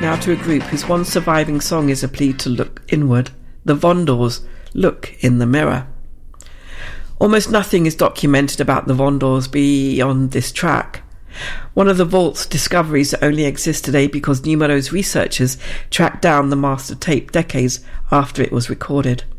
now to a group whose one surviving song is a plea to look inward. The Vondors, Look in the Mirror. Almost nothing is documented about the Vondors beyond this track. One of the vault's discoveries that only exists today because Numero's researchers tracked down the master tape decades after it was recorded.